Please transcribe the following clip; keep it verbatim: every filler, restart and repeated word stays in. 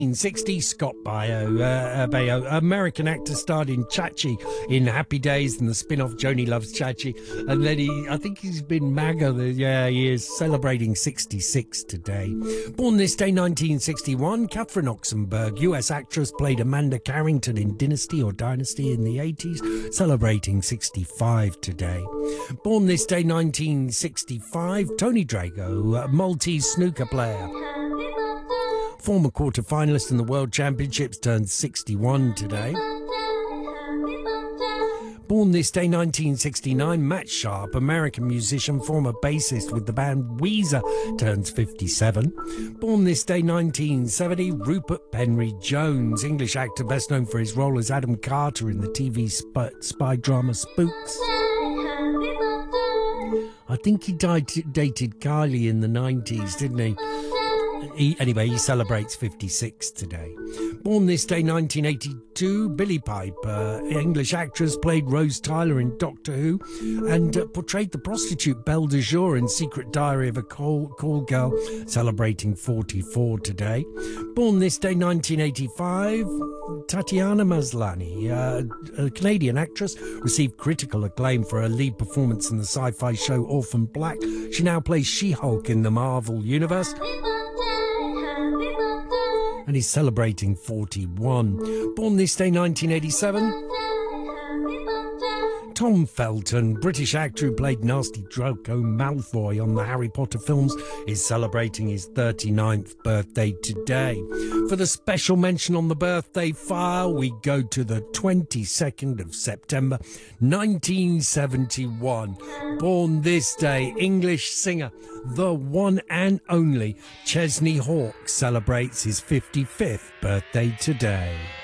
nineteen sixty, Scott Baio, uh, Baio, American actor, starred in Chachi in Happy Days and the spin-off Joni Loves Chachi. And then he, I think he's been MAGA, yeah, he is celebrating sixty-six today. Born this day, nineteen sixty-one, Catherine Oxenberg, U S actress, played Amanda Carrington in Dynasty or Dynasty in the eighties, celebrating sixty-five today. Born this day, nineteen sixty-five, Tony Drago, Maltese snooker player. Former quarter-finalist in the World Championships, turned sixty-one today. Born this day, nineteen sixty-nine, Matt Sharp, American musician, former bassist with the band Weezer, turns fifty-seven. Born this day, nineteen seventy, Rupert Penry Jones, English actor best known for his role as Adam Carter in the T V spy, spy drama Spooks. I think he died, dated Kylie in the nineties, didn't he? He, anyway, he celebrates fifty-six today. Born this day, nineteen eighty-two, Billie Piper, English actress, played Rose Tyler in Doctor Who and uh, portrayed the prostitute Belle de Jour in Secret Diary of a Call, call Girl, celebrating forty-four today. Born this day, nineteen eighty-five, Tatiana Maslany, uh, a Canadian actress, received critical acclaim for her lead performance in the sci-fi show Orphan Black. She now plays She-Hulk in the Marvel Universe. And he's celebrating forty-one. Born this day, nineteen eighty-seven, Tom Felton, British actor who played nasty Draco Malfoy on the Harry Potter films, is celebrating his thirty-ninth birthday today. For the special mention on the birthday file, we go to the twenty-second of September, nineteen seventy-one. Born this day, English singer, the one and only Chesney Hawkes, celebrates his fifty-fifth birthday today.